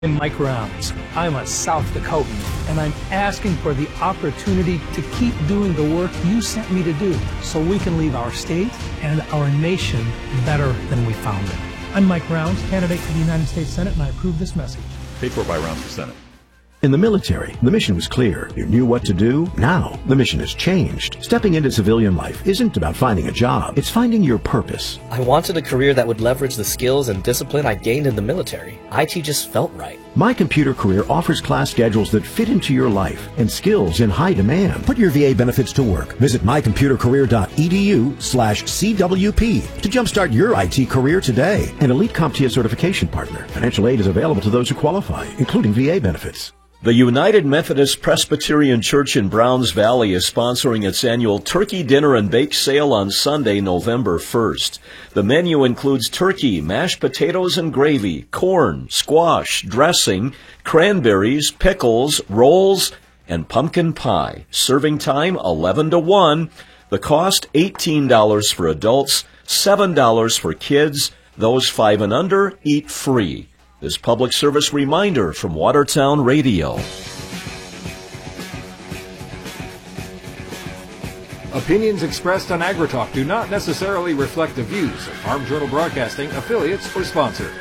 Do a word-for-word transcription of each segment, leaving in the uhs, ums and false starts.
I'm Mike Rounds. I'm a South Dakotan, and I'm asking for the opportunity to keep doing the work you sent me to do so we can leave our state and our nation better than we found it. I'm Mike Rounds, candidate for the United States Senate, and I approve this message. Paid for by Rounds for Senate. In the military, the mission was clear. You knew what to do. Now, the mission has changed. Stepping into civilian life isn't about finding a job. It's finding your purpose. I wanted a career that would leverage the skills and discipline I gained in the military. I T just felt right. My Computer Career offers class schedules that fit into your life and skills in high demand. Put your V A benefits to work. Visit my computer career dot e d u slash c w p to jumpstart your I T career today. An elite CompTIA certification partner. Financial aid is available to those who qualify, including V A benefits. The United Methodist Presbyterian Church in Browns Valley is sponsoring its annual Turkey Dinner and Bake Sale on Sunday, November first. The menu includes turkey, mashed potatoes and gravy, corn, squash, dressing, cranberries, pickles, rolls, and pumpkin pie. Serving time eleven to one. The cost eighteen dollars for adults, seven dollars for kids. Those five and under eat free. This public service reminder from Watertown Radio. Opinions expressed on AgriTalk do not necessarily reflect the views of Farm Journal Broadcasting, affiliates, or sponsors.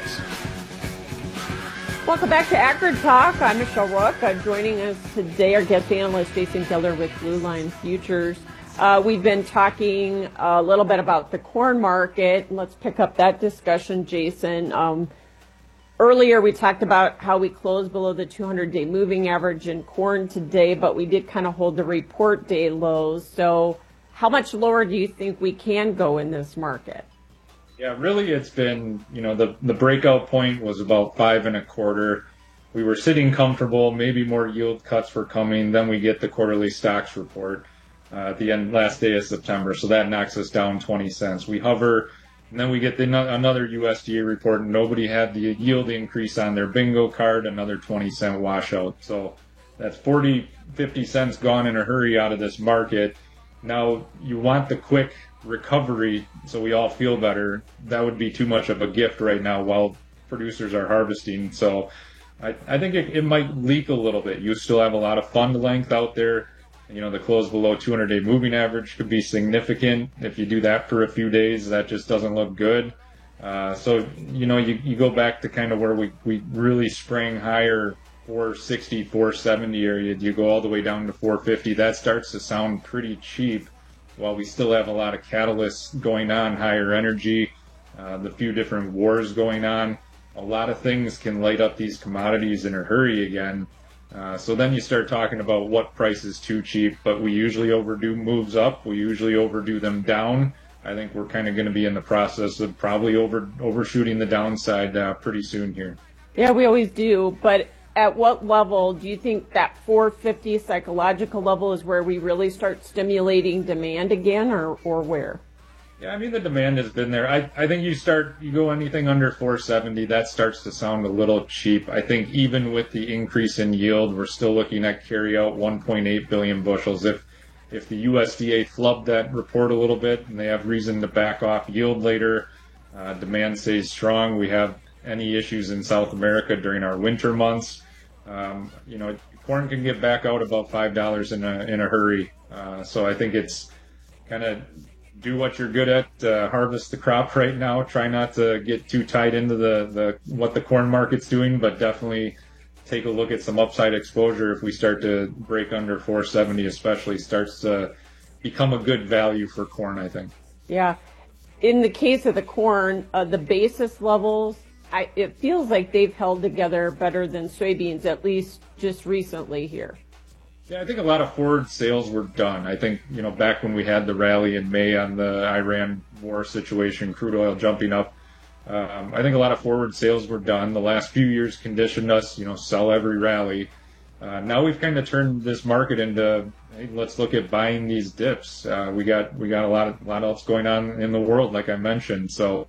Welcome back to AgriTalk. I'm Michelle Rook. Uh, joining us today, our guest analyst, Jason Keller with Blue Line Futures. Uh, we've been talking a little bit about the corn market. Let's pick up that discussion, Jason. Um, Earlier, we talked about how we closed below the two hundred day moving average in corn today, but we did kind of hold the report day lows. So how much lower do you think we can go in this market? Yeah, really, it's been, you know, the, the breakout point was about five and a quarter. We were sitting comfortable, maybe more yield cuts were coming. Then we get the quarterly stocks report uh, at the end, last day of September. So that knocks us down twenty cents. We hover. And then we get the, another U S D A report, and nobody had the yield increase on their bingo card, another twenty cent washout. So that's forty, fifty cents gone in a hurry out of this market. Now, you want the quick recovery so we all feel better. That would be too much of a gift right now while producers are harvesting. So I, I think it, it might leak a little bit. You still have a lot of fund length out there. You know, the close below two hundred day moving average could be significant. If you do that for a few days, that just doesn't look good. Uh, so, you know, you, you go back to kind of where we, we really sprang higher, four sixty, four seventy area. You go all the way down to four fifty. That starts to sound pretty cheap while we still have a lot of catalysts going on, higher energy, uh, the few different wars going on. A lot of things can light up these commodities in a hurry again. Uh, so then you start talking about what price is too cheap, but we usually overdo moves up. We usually overdo them down. I think we're kind of going to be in the process of probably over overshooting the downside uh, pretty soon here. Yeah, we always do. But at what level do you think that four fifty psychological level is where we really start stimulating demand again, or, or where? Yeah, I mean, the demand has been there. I, I think you start, you go anything under four seventy, that starts to sound a little cheap. I think even with the increase in yield, we're still looking at carry out one point eight billion bushels. If if the U S D A flubbed that report a little bit and they have reason to back off yield later, uh, demand stays strong. We have any issues in South America during our winter months. Um, you know, corn can get back out about five dollars in a, in a hurry. Uh, so I think it's kind of do what you're good at, uh, harvest the crop right now. Try not to get too tied into the, the what the corn market's doing, but definitely take a look at some upside exposure if we start to break under four seventy, especially starts to become a good value for corn, I think. Yeah. In the case of the corn, uh, the basis levels, I, it feels like they've held together better than soybeans, at least just recently here. Yeah, I think a lot of forward sales were done. I think, you know, back when we had the rally in May on the Iran war situation, crude oil jumping up, um, I think a lot of forward sales were done. The last few years conditioned us, you know, sell every rally. Uh, now we've kind of turned this market into, hey, let's look at buying these dips. Uh, we got we got a lot of a lot else going on in the world, like I mentioned. So,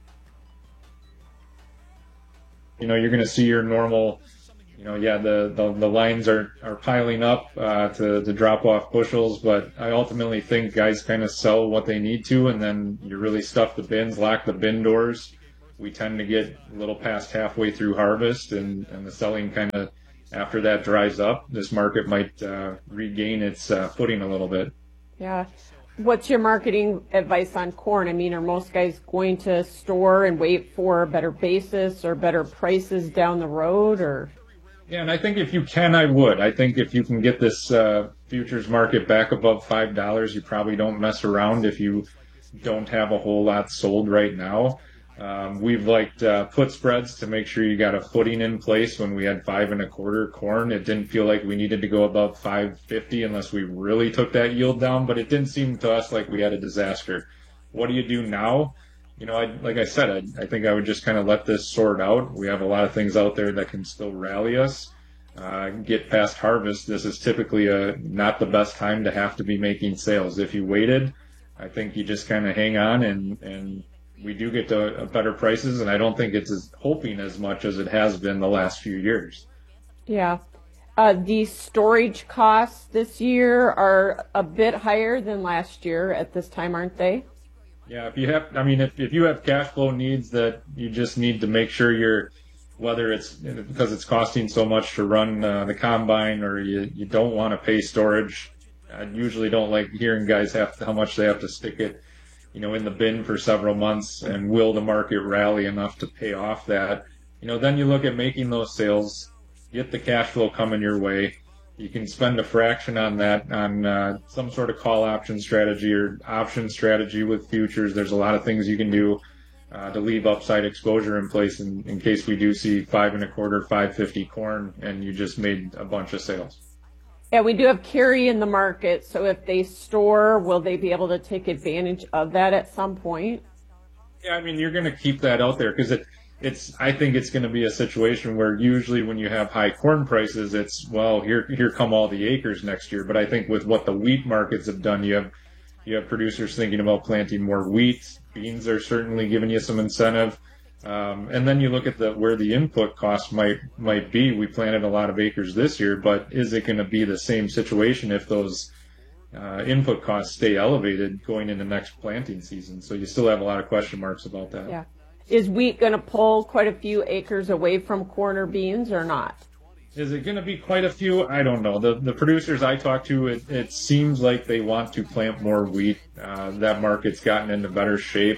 you know, you're going to see your normal. You know, yeah, the, the, the lines are, are piling up uh, to, to drop off bushels, but I ultimately think guys kind of sell what they need to, and then you really stuff the bins, lock the bin doors, we tend to get a little past halfway through harvest, and, and the selling kind of, after that dries up, this market might uh, regain its uh, footing a little bit. Yeah. What's your marketing advice on corn? I mean, are most guys going to store and wait for a better basis or better prices down the road, or? Yeah, and I think if you can, I would. I think if you can get this uh, futures market back above five dollars, you probably don't mess around if you don't have a whole lot sold right now. Um, we've liked uh, put spreads to make sure you got a footing in place. When we had five and a quarter corn, it didn't feel like we needed to go above five fifty unless we really took that yield down, but it didn't seem to us like we had a disaster. What do you do now? You know, I, like I said, I, I think I would just kind of let this sort out. We have a lot of things out there that can still rally us. Uh, get past harvest. This is typically a, not the best time to have to be making sales. If you waited, I think you just kind of hang on, and, and we do get to better prices, and I don't think it's as hoping as much as it has been the last few years. Yeah. Uh, the storage costs this year are a bit higher than last year at this time, aren't they? Yeah, if you have, I mean, if, if you have cash flow needs that you just need to make sure you're, whether it's because it's costing so much to run uh, the combine, or you, you don't want to pay storage. I usually don't like hearing guys have to, how much they have to stick it, you know, in the bin for several months, and will the market rally enough to pay off that? You know, then you look at making those sales, get the cash flow coming your way. You can spend a fraction on that on uh, some sort of call option strategy or option strategy with futures. There's a lot of things you can do uh, to leave upside exposure in place in, in case we do see five and a quarter, five fifty corn, and you just made a bunch of sales. Yeah, we do have carry in the market, so if they store, will they be able to take advantage of that at some point? Yeah, I mean, you're going to keep that out there because it, it's. I think it's going to be a situation where usually when you have high corn prices, it's, well, here here come all the acres next year. But I think with what the wheat markets have done, you have you have producers thinking about planting more wheat. Beans are certainly giving you some incentive. Um, and then you look at the where the input costs might might be. We planted a lot of acres this year, but is it going to be the same situation if those uh, input costs stay elevated going into next planting season? So you still have a lot of question marks about that. Yeah. Is wheat going to pull quite a few acres away from corn or beans or not? Is it going to be quite a few? I don't know. The the producers I talk to, it, it seems like they want to plant more wheat. Uh, that market's gotten into better shape.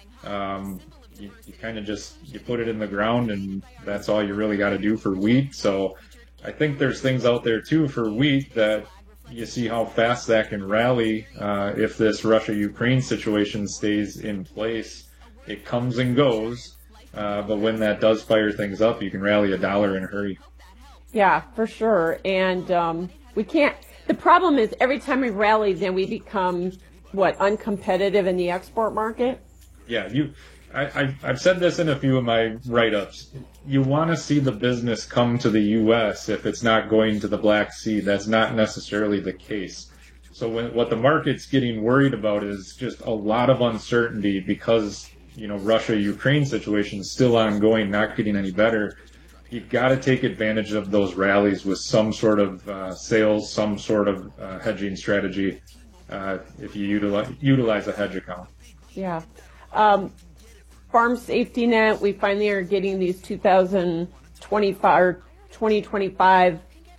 Um, You, you kind of just you put it in the ground, and that's all you really got to do for wheat. So I think there's things out there too for wheat that you see how fast that can rally uh, if this Russia-Ukraine situation stays in place. It comes and goes, uh, but when that does fire things up, you can rally a dollar in a hurry. Yeah, for sure. And um, we can't. The problem is every time we rally, then we become what uncompetitive in the export market. Yeah, you. I, I, I've said this in a few of my write-ups. You want to see the business come to the U S if it's not going to the Black Sea. That's not necessarily the case. So when, what the market's getting worried about is just a lot of uncertainty because, you know, Russia-Ukraine situation is still ongoing, not getting any better. You've got to take advantage of those rallies with some sort of uh, sales, some sort of uh, hedging strategy uh, if you utilize, utilize a hedge account. Yeah. Um, Farm Safety Net, we finally are getting these two thousand twenty-five or twenty twenty-five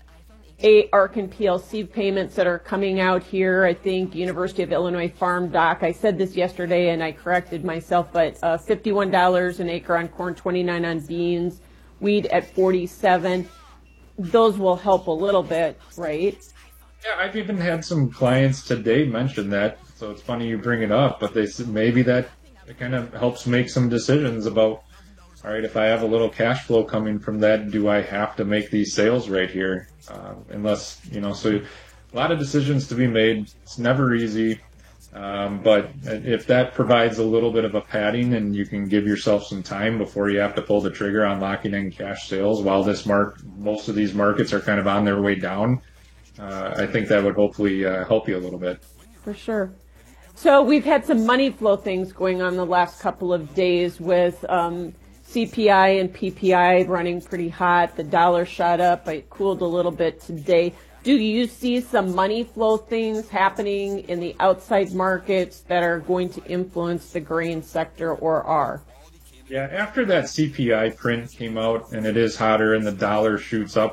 A A R C and P L C payments that are coming out here. I think University of Illinois Farm Doc, I said this yesterday and I corrected myself, but uh, fifty-one dollars an acre on corn, twenty-nine dollars on beans, wheat at forty-seven dollars. Those will help a little bit, right? Yeah, I've even had some clients today mention that, so it's funny you bring it up, but they said maybe that it kind of helps make some decisions about, all right, if I have a little cash flow coming from that, do I have to make these sales right here? Uh, unless, you know, so a lot of decisions to be made. It's never easy. Um, but if that provides a little bit of a padding and you can give yourself some time before you have to pull the trigger on locking in cash sales while this mark, most of these markets are kind of on their way down, uh, I think that would hopefully uh, help you a little bit. For sure. So we've had some money flow things going on the last couple of days with um, C P I and P P I running pretty hot. The dollar shot up. It cooled a little bit today. Do you see some money flow things happening in the outside markets that are going to influence the grain sector or are? Yeah, after that C P I print came out and it is hotter and the dollar shoots up